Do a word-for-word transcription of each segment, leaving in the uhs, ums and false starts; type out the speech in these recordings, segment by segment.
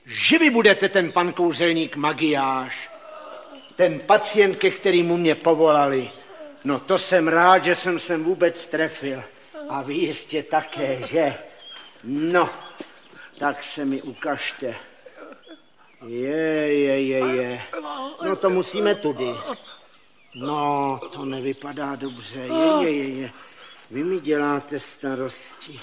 že vy budete ten pan kouzelník Magiáš, ten pacient, ke kterému mě povolali. No to jsem rád, že jsem sem vůbec trefil. A vy jistě také, že? No, tak se mi ukažte. Je, je, je, je. No to musíme tudy. No, to nevypadá dobře. Je, je, je, je. Vy mi děláte starosti.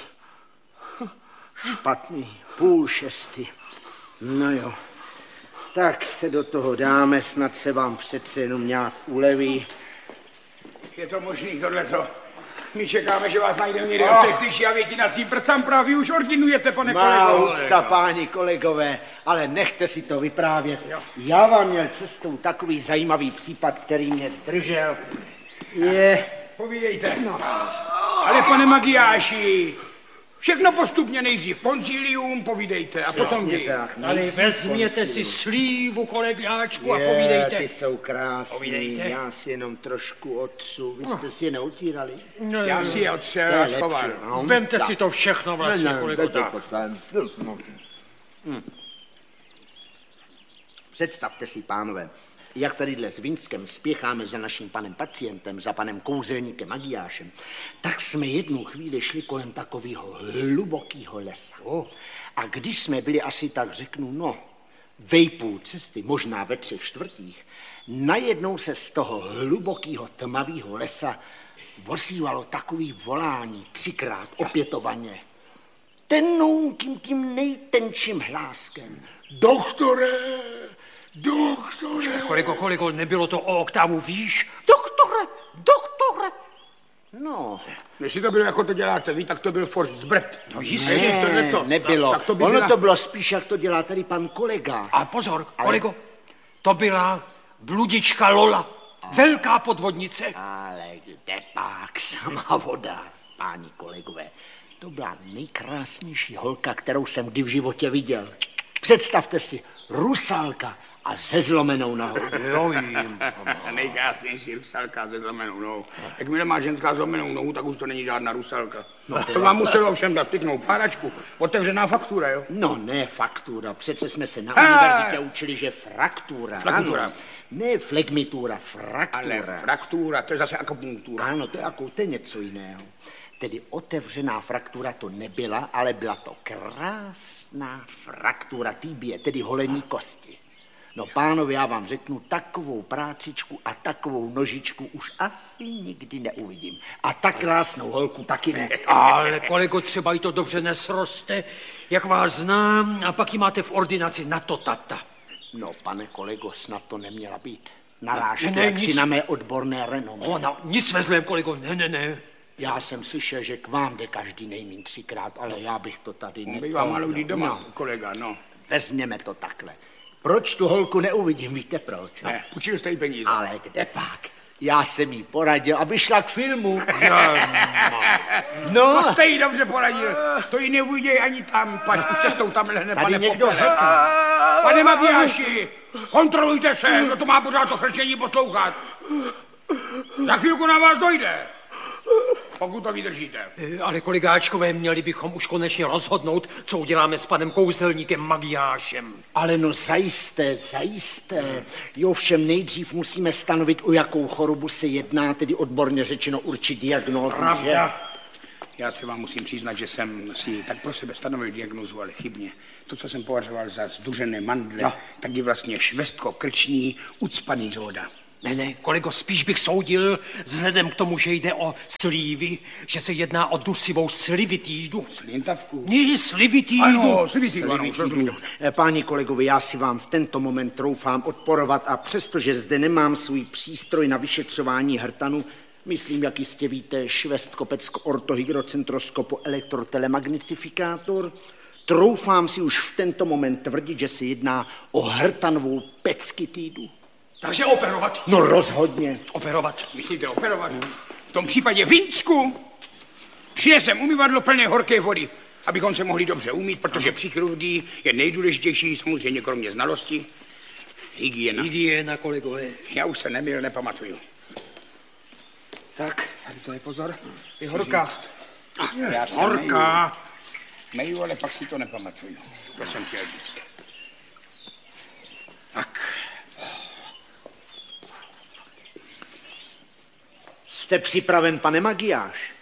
Špatný, půl šesty. No jo. Tak se do toho dáme, snad se vám přece jenom nějak uleví. Je to možný tohleto. My čekáme, že vás najdeme někde oh. Teslyší a větinací prcám právě už ordinujete, pane kolego. Má úcta, páni kolegové, ale nechte si to vyprávět. Jo. Já vám měl cestou takový zajímavý případ, který mě zdržel. Je... Povídejte. No. Ale pane Magiáši, všechno postupně nejdřív. Koncilium, povídejte a potom vy. Tak, ale vezměte si slívu, kolegáčku, a povídejte. Ty jsou krásný. Povídejte. Já si jenom trošku otřu. Vy jste si je neutírali? No, já si je otřel a schoval. No, vemte tak si to všechno vlastně, no, kolego, tak. Hm. Představte si, pánové, jak tadyhle s Vinskem spěcháme za naším panem pacientem, za panem kouzelníkem Magiášem, tak jsme jednu chvíli šli kolem takového hlubokého lesa. Oh. A když jsme byli asi tak řeknu, no, vejpůl cesty, možná ve třech čtvrtích, najednou se z toho hlubokého tmavého lesa ozývalo takový volání, třikrát opětovaně. Tenounkým tím nejtenčím hláskem. Doktore! Doktore! Kolego, kolego, nebylo to o oktávu výš? Doktore, doktore! No. Jestli to bylo, jako to děláte vy, tak to byl Forst Zbrt. No jistě. Ne, to, nebylo. Tak to by ono byla... to bylo spíš, jak to dělá tady pan kolega. A pozor, ale... kolego, to byla bludička Lola. A... Velká podvodnice. Ale kde pak sama voda, páni kolegové. To byla nejkrásnější holka, kterou jsem kdy v životě viděl. Představte si, Rusálka a se zlomenou nohou. Jo, jim. Nejkrásnější Rusálka se zlomenou nohou. Jakmile má ženská zlomenou nohu, tak už to není žádná Rusálka. No, to vám muselo všem dát pěknou páračku. Otevřená faktura, jo? No, ne faktura. Přece jsme se na univerzitě učili, že fraktura. Fraktura. Ano. Ne flegmitura, fraktura. Ale fraktura, to je zase akupunktura. Ano, to je, jako, to je něco jiného. Tedy otevřená fraktura to nebyla, ale byla to krásná fraktura tibie, tedy holení kosti. No pánové, já vám řeknu, takovou prácičku a takovou nožičku už asi nikdy neuvidím. A tak krásnou holku taky ne. Ale kolego, třeba i to dobře nesroste, jak vás znám, a pak ji máte v ordinaci na to tata. No, pane kolego, snad to neměla být narážka, ne, jak si na mé odborné renomé. Ona, nic ve zlém, kolego, ne, ne, ne. Já jsem slyšel, že k vám jde každý nejmín třikrát, ale já bych to tady ne. Bývá málo kdy doma, no. Kolega, no. Vezměme to takhle. Proč tu holku neuvidím, víte proč? No? Ne, půjčil jste jí peníze. Ale kde pak? Já jsem jí poradil, aby šla k filmu. No. To jste jí dobře poradil. To jí neuviděj ani tam, pač už cestou tam lehne, tady pane někdo Popele. Pane Magiáši, kontrolujte se, kdo to má pořád to chrčení poslouchat. Za chvilku na vás dojde. Pokud to vydržíte. Ale kolegáčkové, měli bychom už konečně rozhodnout, co uděláme s panem kouzelníkem Magiášem. Ale no zajisté, zajisté. Jo, všem nejdřív musíme stanovit, o jakou chorobu se jedná, tedy odborně řečeno určit diagnózu. Pravda. Já se vám musím přiznat, že jsem si tak pro sebe stanovil diagnózu, ale chybně. To, co jsem považoval za zdužené mandle, no. Tak je vlastně švestko-krční ucpaný zhoda. Ne, ne, kolego, spíš bych soudil, vzhledem k tomu, že jde o slívy, že se jedná o dusivou slivitídu. Slintavku? Ne, slivitídu. Ano, slivitídu, ano, už rozumím. Páni kolegovi, já si vám v tento moment troufám odporovat a přestože zde nemám svůj přístroj na vyšetřování hrtanu, myslím, jak jistě víte, švestkopecko-ortohygrocentroskopo elektrotelemagnifikátor, troufám si už v tento moment tvrdit, že se jedná o hrtanovou peckitídu. Takže operovat. No rozhodně. Operovat. Myslíte operovat? V tom případě Vinsku přinesem umyvadlo plné horké vody, abychom se mohli dobře umýt, protože při chirurgii je nejdůležitější, samozřejmě kromě znalosti, hygiena. Hygiena, kolegové. Já už se neměl, nepamatuju. Tak, tady to je pozor. Je horká. Horká. Meju, ale pak si to nepamatuju. To jsem chtěl říct. Jste připraven, pane Magiáš?